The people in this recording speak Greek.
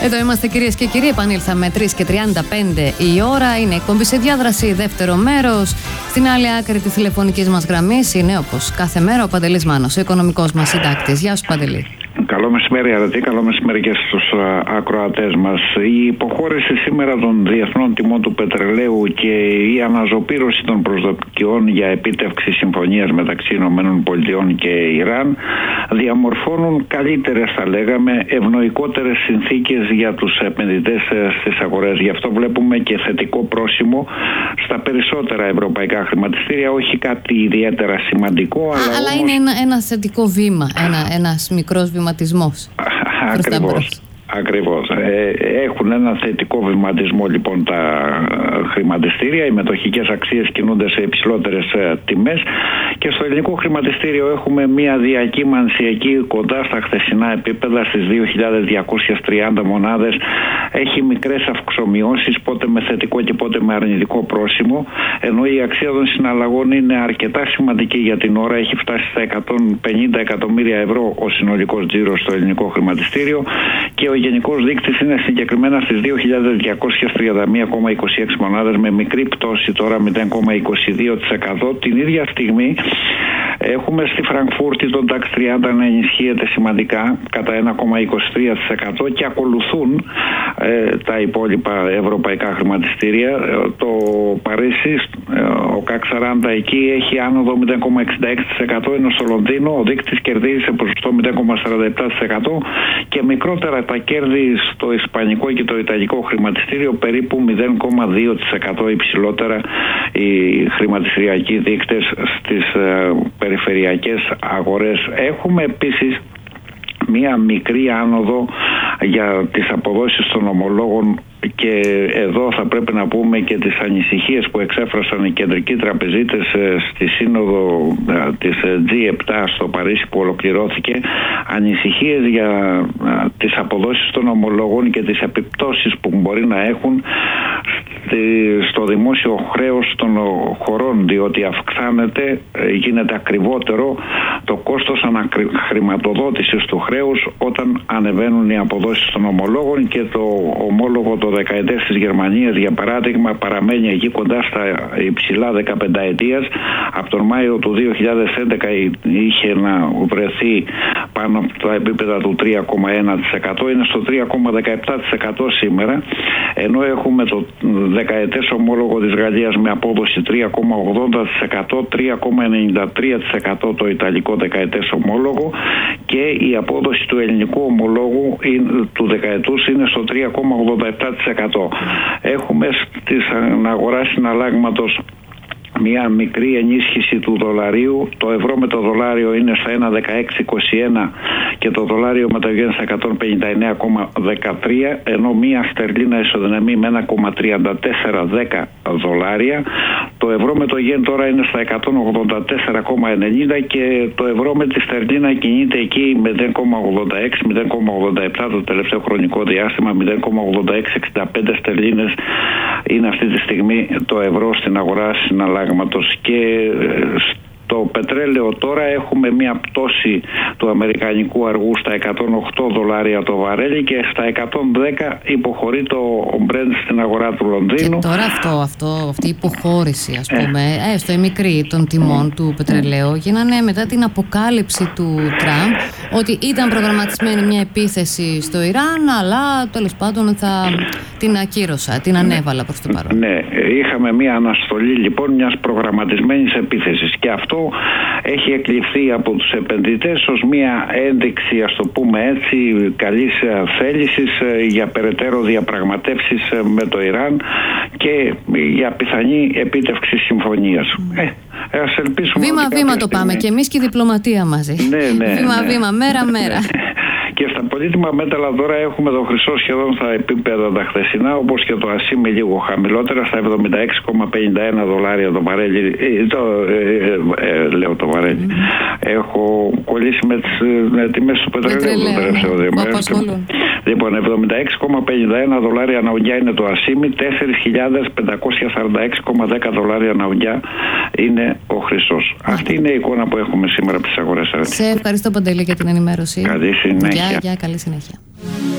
Εδώ είμαστε, κυρίες και κύριοι. Επανήλθαμε 3:35 η ώρα. Είναι εκπομπή σε διάδραση, δεύτερο μέρος. Στην άλλη άκρη της τηλεφωνικής μας γραμμής είναι, όπως κάθε μέρα, ο Παντελής Μάνος, ο οικονομικός μας συντάκτης. Γεια σου, Παντελή. Καλό μεσημέρι, Αρετή. Καλό μεσημέρι και στους ακροατές μας. Η υποχώρηση σήμερα των διεθνών τιμών του πετρελαίου και η αναζωπήρωση των προσδοκιών για επίτευξη συμφωνίας μεταξύ ΗΠΑ και Ιράν διαμορφώνουν καλύτερες, θα λέγαμε, ευνοϊκότερες συνθήκες για τους επενδυτές στις αγορές. Γι' αυτό βλέπουμε και θετικό πρόσημο στα περισσότερα ευρωπαϊκά χρηματιστήρια. Όχι κάτι ιδιαίτερα σημαντικό, αλλά όμως... είναι ένα θετικό βήμα, ένας μικρός βηματισμός. Ακριβώς. Έχουν ένα θετικό βηματισμό λοιπόν τα χρηματιστήρια. Οι μετοχικές αξίες κινούνται σε υψηλότερες τιμές και στο ελληνικό χρηματιστήριο έχουμε μια διακύμανση εκεί κοντά στα χθεσινά επίπεδα, στις 2.230 μονάδες. Έχει μικρές αυξομοιώσεις, πότε με θετικό και πότε με αρνητικό πρόσημο, ενώ η αξία των συναλλαγών είναι αρκετά σημαντική για την ώρα. Έχει φτάσει στα 150 εκατομμύρια ευρώ ο συνολικός τζίρος στο ελληνικό χρηματιστήριο και ο γενικός δείκτης είναι συγκεκριμένα στις 2.231,26 μονάδες, με μικρή πτώση τώρα 0,22%. Την ίδια στιγμή έχουμε στη Φραγκφούρτη τον DAX 30 να ενισχύεται σημαντικά κατά 1,23% και ακολουθούν τα υπόλοιπα ευρωπαϊκά χρηματιστήρια. Το Παρίσι, ο CAC 40 εκεί έχει άνοδο 0,66%, ενώ στο Λονδίνο ο δείκτης κερδίζει σε ποσοστό 0,47% και μικρότερα τα κέρδη στο ισπανικό και το ιταλικό χρηματιστήριο, περίπου 0,2% υψηλότερα οι χρηματιστηριακοί δείκτες στις περιφερειακές αγορές. Έχουμε επίσης μία μικρή άνοδο για τις αποδόσεις των ομολόγων και εδώ θα πρέπει να πούμε και τις ανησυχίες που εξέφρασαν οι κεντρικοί τραπεζίτες στη σύνοδο της G7 στο Παρίσι που ολοκληρώθηκε. Ανησυχίες για τις αποδόσεις των ομολόγων και τις επιπτώσεις που μπορεί να έχουν στο δημόσιο χρέος των χωρών, διότι αυξάνεται, γίνεται ακριβότερο το κόστος αναχρηματοδότησης του χρέους όταν ανεβαίνουν οι αποδόσεις των ομολόγων, και το ομόλογο το δεκαετές της Γερμανίας, για παράδειγμα, παραμένει εκεί κοντά στα υψηλά 15 ετίας. Από τον Μάιο του 2011 είχε να βρεθεί πάνω από τα επίπεδα του 3,1%, είναι στο 3,17% σήμερα, ενώ έχουμε το δεκαετές ομόλογο της Γαλλίας με απόδοση 3,80%, 3,93% το ιταλικό δεκαετές ομόλογο, και η απόδοση του ελληνικού ομολόγου του δεκαετούς είναι στο 3,87%. Έχουμε στην αγορά συναλλάγματος μια μικρή ενίσχυση του δολαρίου. Το ευρώ με το δολάριο είναι στα 1,1621 και το δολάριο μεταβαίνει στα 159,13, ενώ μια στερλίνα ισοδυναμεί με 1,3410 δολάρια. Το ευρώ με το γεν τώρα είναι στα 184,90 και το ευρώ με τη στερλίνα κινείται εκεί 0,86-0,87 το τελευταίο χρονικό διάστημα. 0,8665 στερλίνες είναι αυτή τη στιγμή το ευρώ στην αγορά συναλλάγματος. Και το πετρέλαιο τώρα έχουμε μια πτώση του αμερικανικού αργού στα 108 δολάρια το βαρέλι και στα 110 υποχωρεί το Brent στην αγορά του Λονδίνου. Και τώρα αυτή η υποχώρηση, ας πούμε, έστω η μικρή των τιμών του πετρελαίου, γίνανε μετά την αποκάλυψη του Τραμπ ότι ήταν προγραμματισμένη μια επίθεση στο Ιράν, αλλά τέλος πάντων θα την ακύρωσα, την ανέβαλα προς το παρόν. Ναι, είχαμε μια αναστολή λοιπόν μιας προγραμματισμένης επίθεσης και αυτό έχει εκλειφθεί από τους επενδυτές ως μια ένδειξη, ας το πούμε έτσι, καλής θέλησης για περαιτέρω διαπραγματεύσεις με το Ιράν και για πιθανή επίτευξη συμφωνίας. Ας ελπίσουμε. Βήμα-βήμα το πάμε και εμείς και η διπλωματία μαζί. Βήμα-βήμα, μέρα-μέρα. Και στα πολύτιμα μέταλλα τώρα έχουμε το χρυσό σχεδόν στα επίπεδα τα χθεσινά, όπως και το ασίμι λίγο χαμηλότερα, στα 76,51 δολάρια το βαρέλι. Λέω το βαρέλι. Έχω κολλήσει με τις τιμές του πετρελαίου το τελευταίο διήμερο. Λοιπόν, 76,51 δολάρια αναουγιά είναι το ασίμι, 4.546,10 δολάρια αναουγιά είναι ο χρυσός. Αυτή είναι η εικόνα που έχουμε σήμερα από τις αγορές. Σε ευχαριστώ, Παντελή, για την ενημέρωση. Καλή συνέχεια. Καλή συνέχεια.